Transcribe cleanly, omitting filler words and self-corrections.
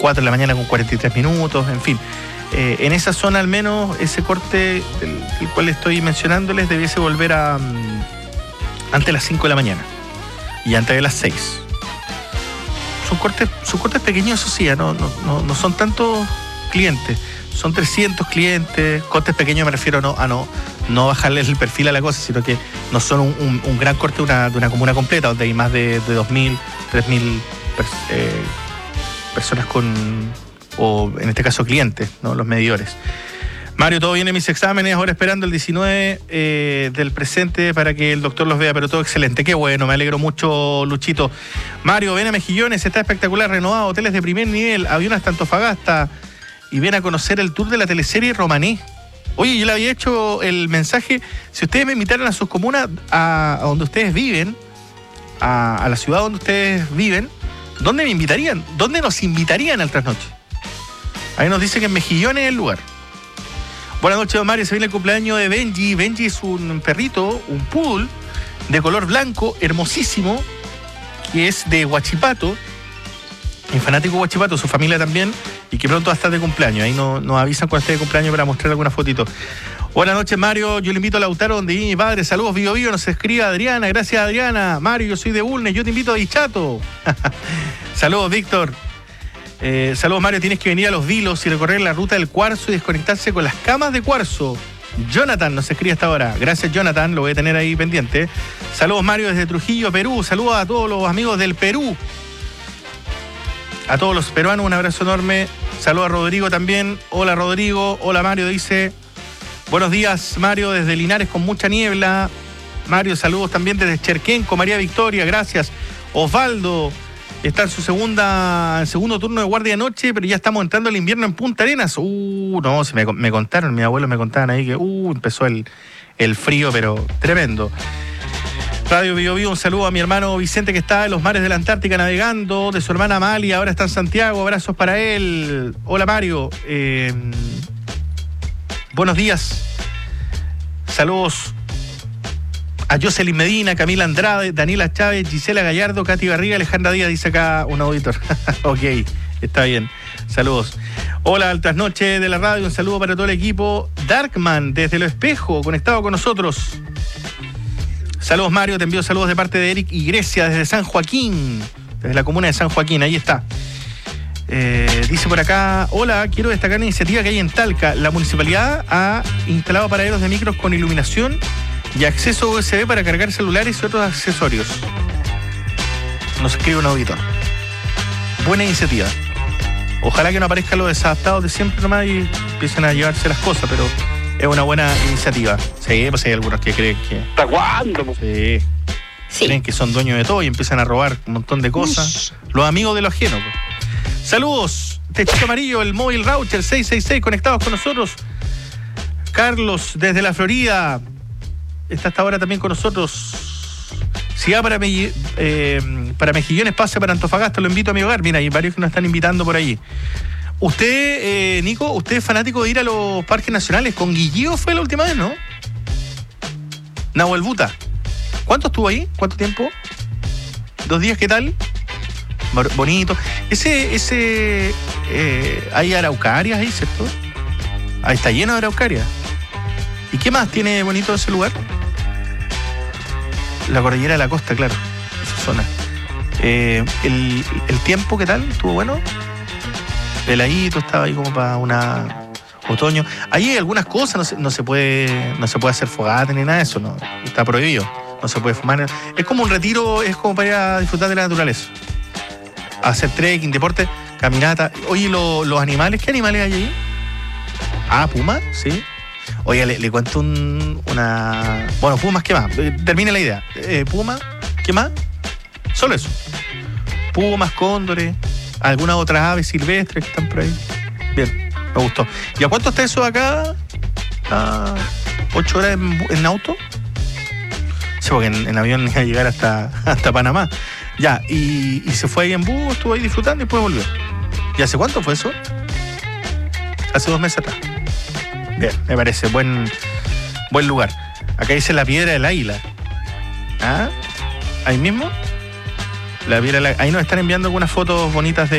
4 de la mañana con 43 minutos, en fin. En esa zona al menos ese corte del cual estoy mencionándoles debiese volver a antes de las 5 de la mañana y antes de las 6. Son cortes pequeños, eso sí, no son tantos clientes, son 300 clientes. Cortes pequeños me refiero a no bajarles el perfil a la cosa, sino que no son un gran corte de una comuna completa, donde hay más de 2.000, 3.000 personas o en este caso clientes, ¿no? Los medidores. Mario, todo bien en mis exámenes, ahora esperando el 19 del presente para que el doctor los vea, pero todo excelente. Qué bueno, me alegro mucho, Luchito. Mario, ven a Mejillones, está espectacular, renovado, hoteles de primer nivel, aviones hasta Antofagasta, y ven a conocer el tour de la teleserie Romaní. Oye, yo le había hecho el mensaje, si ustedes me invitaran a sus comunas, a donde ustedes viven, a la ciudad donde ustedes viven, ¿dónde me invitarían? ¿Dónde nos invitarían al trasnoche? Ahí nos dice que en Mejillones es el lugar. Buenas noches, don Mario. Se viene el cumpleaños de Benji. Benji es un perrito, un poodle, de color blanco, hermosísimo, que es de Huachipato. Es fanático de Huachipato, su familia también, y que pronto va a estar de cumpleaños. Ahí nos avisan cuando esté de cumpleaños para mostrar alguna fotito. Buenas noches, Mario. Yo le invito a Lautaro, donde vive mi padre. Saludos, Vivo Vivo. Nos escribe Adriana. Gracias, Adriana. Mario, yo soy de Bulnes. Yo te invito a Dichato. Saludos, Víctor. Saludos, Mario. Tienes que venir a Los Vilos y recorrer la ruta del cuarzo y desconectarse con las camas de cuarzo. Jonathan nos escribe hasta ahora. Gracias, Jonathan. Lo voy a tener ahí pendiente. Saludos, Mario, desde Trujillo, Perú. Saludos a todos los amigos del Perú. A todos los peruanos, un abrazo enorme. Saludos a Rodrigo también. Hola, Rodrigo. Hola, Mario, dice. Buenos días, Mario, desde Linares con mucha niebla. Mario, saludos también desde Cherquenco, María Victoria, gracias. Osvaldo está en su segundo turno de guardia de noche, pero ya estamos entrando al invierno en Punta Arenas. No, me contaron, mis abuelos me contaban ahí que empezó el frío, pero tremendo. Radio Bio Bio, un saludo a mi hermano Vicente, que está en los mares de la Antártica navegando, de su hermana Amalia, ahora está en Santiago, abrazos para él. Hola, Mario. Buenos días. Saludos a Jocelyn Medina, Camila Andrade, Daniela Chávez, Gisela Gallardo, Katy Barriga, Alejandra Díaz, dice acá un auditor. Ok, está bien. Saludos. Hola, al trasnoche de la radio, un saludo para todo el equipo. Darkman, desde Lo Espejo, conectado con nosotros. Saludos, Mario, te envío saludos de parte de Eric y Grecia, desde San Joaquín, desde la comuna de San Joaquín, ahí está. Dice por acá, hola, quiero destacar la iniciativa que hay en Talca. La municipalidad ha instalado paraderos de micros con iluminación y acceso USB para cargar celulares y otros accesorios. Nos escribe un auditor. Buena iniciativa. Ojalá que no aparezcan los desadaptados de siempre nomás y empiecen a llevarse las cosas, pero es una buena iniciativa. Sí, pues hay algunos que creen que... ¿Hasta cuándo? Sí. Creen que son dueños de todo y empiezan a robar un montón de cosas. Los amigos de lo ajeno, pues. Saludos, Techito Amarillo, el móvil Router 666, conectados con nosotros. Carlos, desde la Florida, está hasta ahora también con nosotros. Si va para Mejillones, pase para Antofagasta, lo invito a mi hogar. Mira, hay varios que nos están invitando por allí. Usted, Nico, usted es fanático de ir a los parques nacionales. Con Guillío fue la última vez, ¿no? Nahuel Buta. ¿Cuánto estuvo ahí? ¿Cuánto tiempo? 2 días, ¿qué tal? Bonito. Hay araucarias ahí, ¿cierto? Ahí está lleno de araucarias. ¿Y qué más tiene bonito ese lugar? La cordillera de la costa, claro. Esa zona. El tiempo, ¿qué tal? ¿Estuvo bueno? Peladito, estaba ahí como para otoño. Ahí hay algunas cosas, no se puede hacer fogata ni nada de eso, no. Está prohibido. No se puede fumar. Es como un retiro, es como para ir a disfrutar de la naturaleza. Hacer trekking, deporte, caminata. Oye, los animales, ¿qué animales hay ahí? Pumas, sí. Oye, le cuento Bueno, pumas, ¿qué más? Termine la idea. Pumas, ¿qué más? Solo eso. Pumas, cóndores, algunas otras aves silvestres que están por ahí. Bien, me gustó. ¿Y a cuánto está eso acá? ¿A 8 horas en auto? Sí, porque en avión iba a llegar hasta Panamá. Ya, y se fue ahí en bus, estuvo ahí disfrutando y después volvió. ¿Y hace cuánto fue eso? Hace 2 meses atrás. Bien, me parece, buen lugar. Acá dice la Piedra del Águila. Ahí mismo. La Piedra del Águila. Ahí nos están enviando algunas fotos bonitas de